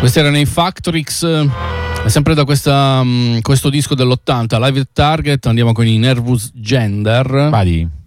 Questi erano i Factorix, sempre da questo disco dell'80, Live at Target. Andiamo con i Nervous Gender. Vai.